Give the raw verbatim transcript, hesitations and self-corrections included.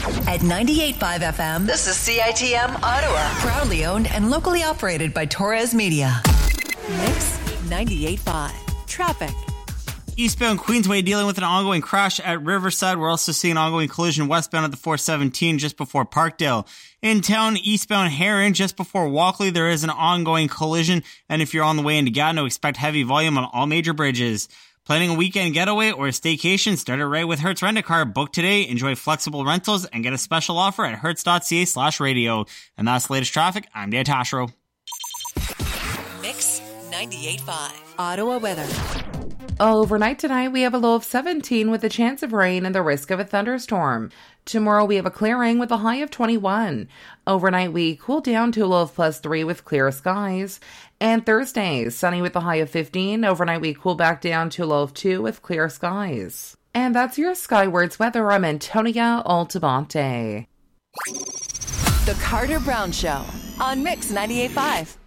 At ninety-eight point five F M, this is C I T M Ottawa. Proudly owned and locally operated by Torres Media. Mix ninety-eight point five. Traffic. Eastbound Queensway dealing with an ongoing crash at Riverside. We're also seeing an ongoing collision westbound at the four seventeen just before Parkdale. In town, eastbound Heron just before Walkley, there is an ongoing collision. And if you're on the way into Gatineau, expect heavy volume on all major bridges. Planning a weekend getaway or a staycation? Start it right with Hertz Rent-A-Car. Book today, enjoy flexible rentals, and get a special offer at hertz.ca slash radio. And that's the latest traffic. I'm Dan Tashro. Mix ninety-eight point five. Ottawa weather. Overnight tonight, we have a low of seventeen with a chance of rain and the risk of a thunderstorm. Tomorrow, we have a clearing with a high of twenty-one. Overnight, we cool down to a low of plus three with clear skies. And Thursday, sunny with a high of fifteen. Overnight, we cool back down to a low of two with clear skies. And that's your Skywards weather. I'm Antonia Altamonte. The Carter Brown Show on Mix ninety-eight point five.